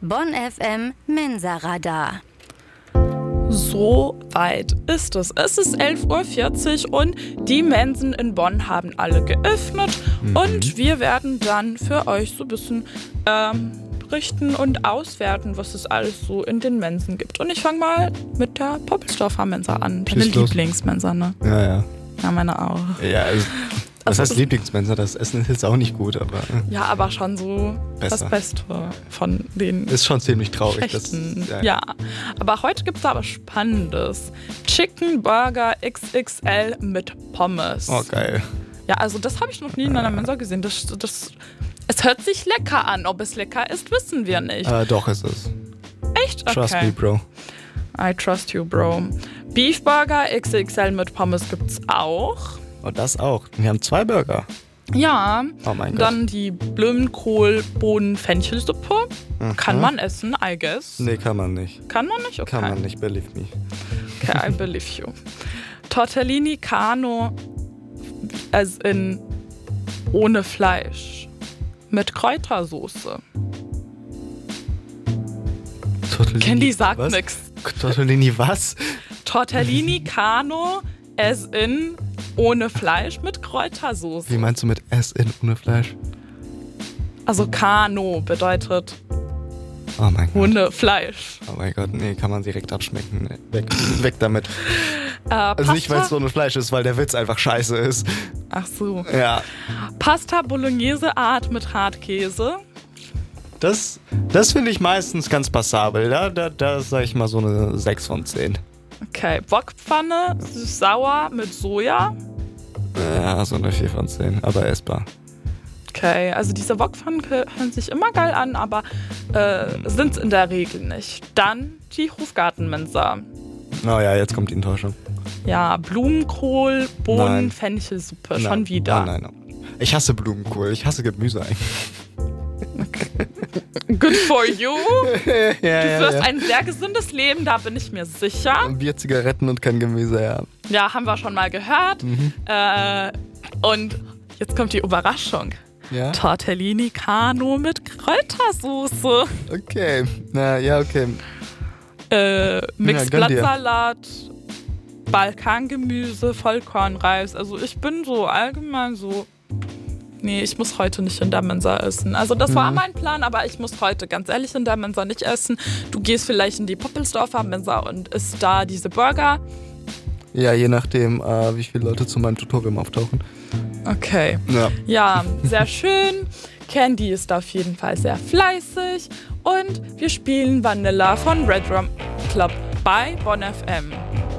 Bonn FM Mensa-Radar. So weit ist es. Es ist 11.40 Uhr und die Mensen in Bonn haben alle geöffnet. Und wir werden dann für euch so ein bisschen berichten und auswerten, was es alles so in den Mensen gibt. Und ich fange mal mit der Poppelsdorfer Mensa an. Deine Lieblingsmensa, ne? Ja. Ja, meine auch. Ja, was heißt Lieblingsmensa? Das Essen ist jetzt auch nicht gut, aber... Ja, aber schon so besser. Das Beste von den... Ist schon ziemlich traurig. Ja, aber heute gibt es aber Spannendes. Chicken Burger XXL mit Pommes. Oh, geil. Ja, also das habe ich noch nie in einer Mensa gesehen. Es hört sich lecker an. Ob es lecker ist, wissen wir nicht. Doch, ist es. Echt? Okay. Trust me, bro. I trust you, bro. Beef Burger XXL mit Pommes gibt's auch. Oh, das auch. Wir haben 2 Burger. Ja. Oh mein Gott. Dann die Blumenkohl-Bohnen-Fenchelsuppe. Kann man essen, I guess. Nee, kann man nicht. Kann man nicht? Okay. Kann man nicht, believe me. Okay, I believe you. Tortellini Carno, as in ohne Fleisch. Mit Kräutersoße. Candy sagt nix. Tortellini was? Tortellini Carno, as in ohne Fleisch mit Kräutersoße. Wie meinst du mit as in ohne Fleisch? Also Carno bedeutet Oh mein Gott. Hundefleisch. Oh mein Gott, nee, kann man direkt abschmecken. Nee, weg damit. Also Pasta? nicht, weil es so ohne Fleisch ist, weil der Witz einfach scheiße ist. Ach so. Ja. Pasta Bolognese Art mit Hartkäse. Das finde ich meistens ganz passabel. Da sage ich mal so eine 6 von 10. Okay, Wokpfanne sauer mit Soja. Ja, so eine 4 von 10, aber essbar. Okay, also diese Wokpfannen hören sich immer geil an, aber sind es in der Regel nicht. Dann die Hofgartenmensa. Oh ja, jetzt kommt die Enttäuschung. Ja, Blumenkohl, Bohnen, Nein. Fenchelsuppe, schon wieder. Nein. Ich hasse Blumenkohl, ich hasse Gemüse eigentlich. Good for you. Du ja. wirst ein sehr gesundes Leben, da bin ich mir sicher. Bier, Zigaretten und kein Gemüse, ja. Ja, haben wir schon mal gehört. Und jetzt kommt die Überraschung. Ja? Tortellini Carno mit Kräutersoße. Okay, okay. Mixed Ja, gönn dir. Blattsalat, Balkangemüse, Vollkornreis. Also ich bin so allgemein so... Nee, ich muss heute nicht in der Mensa essen. Also das war mein Plan, aber ich muss heute ganz ehrlich in der Mensa nicht essen. Du gehst vielleicht in die Poppelsdorfer Mensa und isst da diese Burger. Ja, je nachdem, wie viele Leute zu meinem Tutorium auftauchen. Okay. Ja, sehr schön. Candy ist auf jeden Fall sehr fleißig. Und wir spielen Vanilla von Red Rum Club bei Bonn FM.